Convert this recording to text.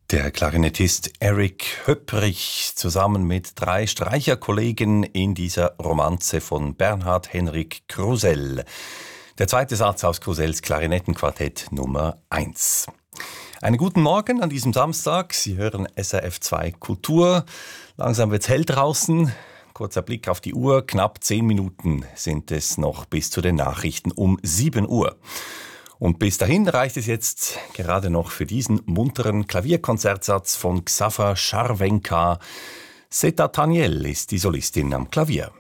Der Klarinettist Eric Höpprich zusammen mit 3 Streicherkollegen in dieser Romanze von Bernhard Henrik Krusell. Der zweite Satz aus Krusells Klarinettenquartett Nummer 1. Einen guten Morgen an diesem Samstag. Sie hören SRF 2 Kultur. Langsam wird's hell draußen. Kurzer Blick auf die Uhr. Knapp 10 Minuten sind es noch bis zu den Nachrichten um 7 Uhr. Und bis dahin reicht es jetzt gerade noch für diesen munteren Klavierkonzertsatz von Xaver Scharwenka. Zeta Taniel ist die Solistin am Klavier.